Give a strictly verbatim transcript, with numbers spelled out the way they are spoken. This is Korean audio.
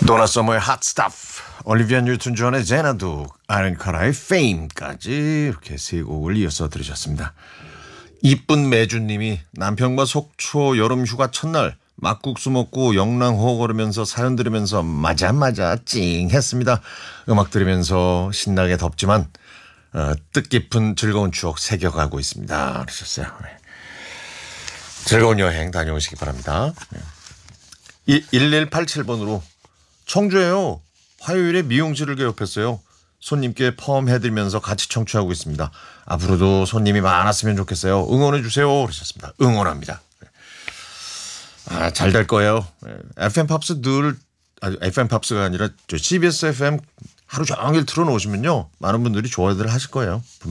도나 서머의 핫 스타프, 올리비아 뉴튼 존의 제나두, 아렌 카라의 페임까지 이렇게 세 곡을 이어서 들으셨습니다. 이쁜 매주님이 남편과 속초 여름 휴가 첫날 막국수 먹고 영랑호흡 걸으면서 사연 들으면서 맞아 맞아 찡 했습니다. 음악 들으면서 신나게 덥지만 어, 뜻깊은 즐거운 추억 새겨가고 있습니다. 그러셨어요. 네. 즐거운 여행 다녀오시기 바랍니다. 네. 일일팔칠 번으로 청주에요. 화요일에 미용실을 개업했어요. 손님께 펌 해드리면서 같이 청취하고 있습니다. 앞으로도 손님이 많았으면 좋겠어요. 응원해 주세요. 그러셨습니다. 응원합니다. 아, 잘 될 거예요. 에프엠 팝스 늘, 아, 에프엠 팝스가 아니라 씨비에스 에프엠 하루 종일 틀어놓으시면요. 많은 분들이 좋아들 하실 거예요.